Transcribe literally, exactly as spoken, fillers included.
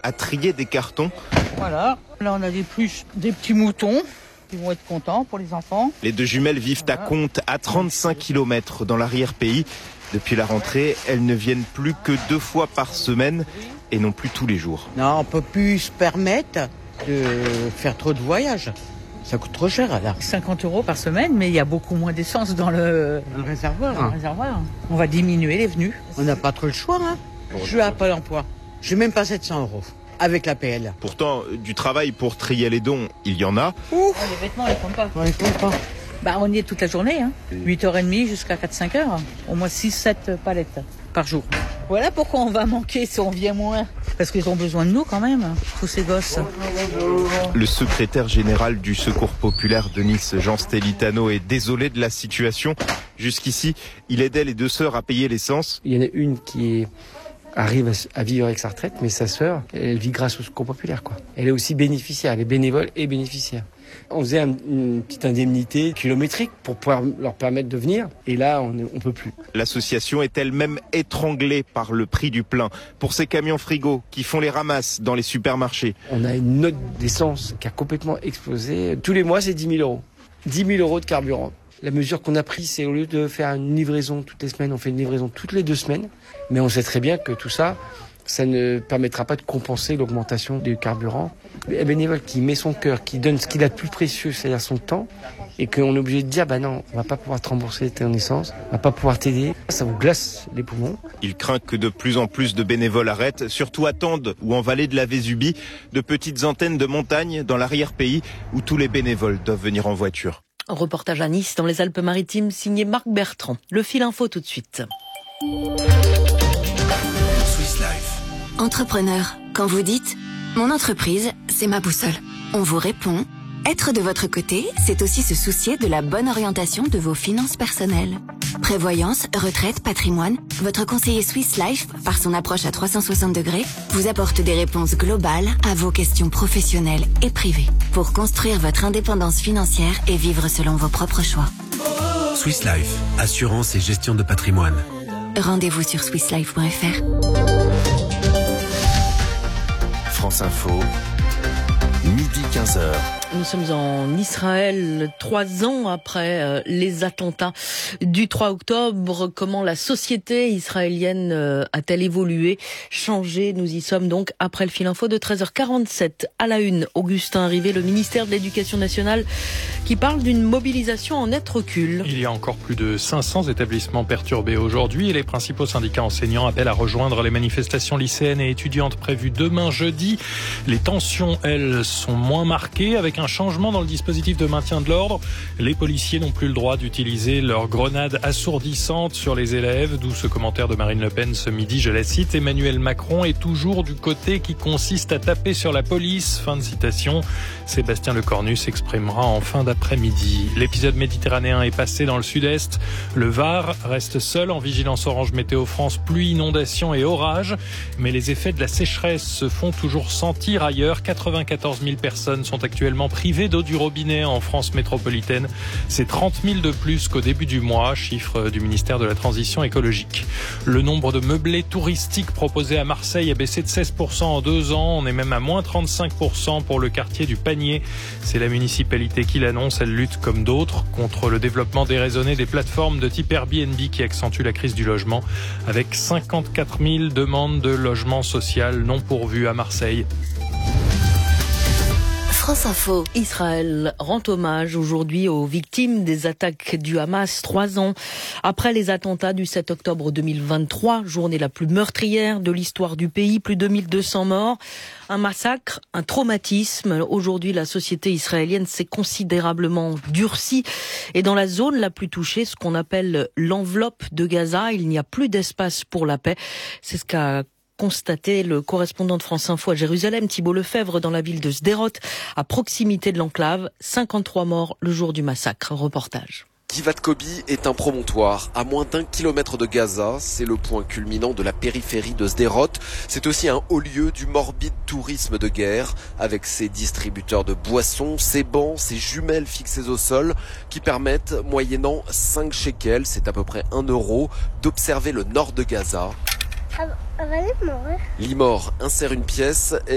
à trier des cartons. Voilà, là on a des plus des petits moutons qui vont être contents pour les enfants. Les deux jumelles vivent à Contes, à trente-cinq kilomètres dans l'arrière-pays. Depuis la rentrée, elles ne viennent plus que deux fois par semaine et non plus tous les jours. Non, on ne peut plus se permettre de faire trop de voyages. Ça coûte trop cher là. cinquante euros par semaine, mais il y a beaucoup moins d'essence dans le, dans le réservoir. Dans le réservoir. On va diminuer les venues. On n'a pas trop le choix. Hein. Je suis à Pôle emploi. Je n'ai même pas sept cents euros avec l'A P L. Pourtant, du travail pour trier les dons, il y en a. Ouf. Les vêtements, on les compte pas. On les compte pas. Bah, on y est toute la journée. Hein. huit heures trente jusqu'à quatre cinq heures. Au moins six sept palettes par jour. Voilà pourquoi on va manquer si on vient moins. Parce qu'ils ont besoin de nous quand même, tous ces gosses. Le secrétaire général du Secours populaire de Nice, Jean Stelitano, est désolé de la situation. Jusqu'ici, il aidait les deux sœurs à payer l'essence. Il y en a une qui est... arrive à vivre avec sa retraite, mais sa sœur, elle vit grâce au Secours populaire, quoi. Elle est aussi bénéficiaire, elle est bénévole et bénéficiaire. On faisait un, une petite indemnité kilométrique pour pouvoir leur permettre de venir, et là, on ne peut plus. L'association est elle-même étranglée par le prix du plein pour ces camions frigo qui font les ramasses dans les supermarchés. On a une note d'essence qui a complètement explosé. Tous les mois, c'est dix mille euros. dix mille euros de carburant. La mesure qu'on a prise, c'est au lieu de faire une livraison toutes les semaines, on fait une livraison toutes les deux semaines. Mais on sait très bien que tout ça, ça ne permettra pas de compenser l'augmentation du carburant. Un bénévole qui met son cœur, qui donne ce qu'il a de plus précieux, c'est-à-dire son temps, et qu'on est obligé de dire, bah non, on va pas pouvoir te rembourser ton essence, on va pas pouvoir t'aider, ça vous glace les poumons. Il craint que de plus en plus de bénévoles arrêtent, surtout à Tende ou en vallée de la Vésubie, de petites antennes de montagne dans l'arrière-pays où tous les bénévoles doivent venir en voiture. Reportage à Nice, dans les Alpes-Maritimes, signé Marc Bertrand. Le fil info tout de suite. Swiss Life. Entrepreneur, quand vous dites « Mon entreprise, c'est ma boussole », on vous répond « Être de votre côté, c'est aussi se soucier de la bonne orientation de vos finances personnelles. » Prévoyance, retraite, patrimoine, votre conseiller Swiss Life, par son approche à trois cent soixante degrés, vous apporte des réponses globales à vos questions professionnelles et privées pour construire votre indépendance financière et vivre selon vos propres choix. Swiss Life, assurance et gestion de patrimoine. Rendez-vous sur swiss life point f r. France Info, midi quinze heures. Nous sommes en Israël, trois ans après euh, les attentats du trois octobre. Comment la société israélienne euh, a-t-elle évolué, changé? Nous y sommes donc après le fil info de treize heures quarante-sept. À la une, Augustin Rivet, le ministère de l'Éducation nationale, qui parle d'une mobilisation en net recul. Il y a encore plus de cinq cents établissements perturbés aujourd'hui et les principaux syndicats enseignants appellent à rejoindre les manifestations lycéennes et étudiantes prévues demain jeudi. Les tensions, elles, sont moins marquées avec un changement dans le dispositif de maintien de l'ordre. Les policiers n'ont plus le droit d'utiliser leurs grenades assourdissantes sur les élèves, d'où ce commentaire de Marine Le Pen ce midi, je la cite, Emmanuel Macron est toujours du côté qui consiste à taper sur la police. Fin de citation. Sébastien Lecornu s'exprimera en fin d'après-midi. L'épisode méditerranéen est passé dans le sud-est. Le Var reste seul en vigilance orange météo France, pluie, inondation et orage. Mais les effets de la sécheresse se font toujours sentir ailleurs. quatre-vingt-quatorze mille personnes sont actuellement privées d'eau du robinet en France métropolitaine. C'est trente mille de plus qu'au début du mois, chiffre du ministère de la Transition écologique. Le nombre de meublés touristiques proposés à Marseille a baissé de seize pour cent en deux ans. On est même à moins trente-cinq pour cent pour le quartier du Panier. C'est la municipalité qui l'annonce. Elle lutte comme d'autres contre le développement déraisonné des plateformes de type Airbnb qui accentue la crise du logement avec cinquante-quatre mille demandes de logement social non pourvues à Marseille. France Info. Israël rend hommage aujourd'hui aux victimes des attaques du Hamas, trois ans après les attentats du sept octobre deux mille vingt-trois, journée la plus meurtrière de l'histoire du pays, plus de mille deux cents morts. Un massacre, un traumatisme. Aujourd'hui, la société israélienne s'est considérablement durcie. Et dans la zone la plus touchée, ce qu'on appelle l'enveloppe de Gaza, il n'y a plus d'espace pour la paix. C'est ce qu'a constaté le correspondant de France Info à Jérusalem, Thibault Lefebvre, dans la ville de Sderot, à proximité de l'enclave. cinquante-trois morts le jour du massacre. Reportage. Givat Kobi est un promontoire à moins d'un kilomètre de Gaza. C'est le point culminant de la périphérie de Sderot. C'est aussi un haut lieu du morbide tourisme de guerre, avec ses distributeurs de boissons, ses bancs, ses jumelles fixées au sol, qui permettent, moyennant cinq shekels, c'est à peu près un euro, d'observer le nord de Gaza. Limor insère une pièce et